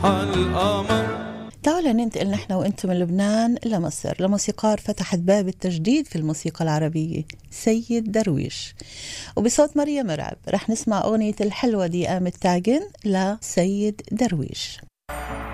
عالقمر. تعالوا ننتقل نحن وانتم من لبنان لمصر لموسيقار فتحت باب التجديد في الموسيقى العربية، سيد درويش. وبصوت مريم مرعب رح نسمع أغنية الحلوة دي قامت تعجن لسيد درويش.